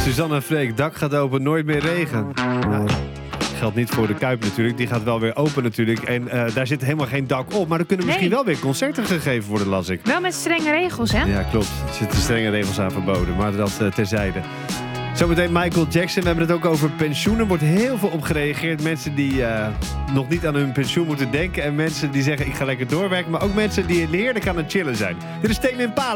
Suzanne en Freek, dak gaat open, nooit meer regen. Nou, geldt niet voor de Kuip natuurlijk. Die gaat wel weer open natuurlijk. En daar zit helemaal geen dak op. Maar er kunnen misschien wel weer concerten gegeven worden, las ik. Wel met strenge regels, hè? Ja, klopt. Er zitten strenge regels aan verboden. Maar dat terzijde. Zometeen Michael Jackson. We hebben het ook over pensioen. Er wordt heel veel op gereageerd. Mensen die nog niet aan hun pensioen moeten denken. En mensen die zeggen, ik ga lekker doorwerken. Maar ook mensen die heerlijk aan het chillen zijn. Dit is Tame Impala.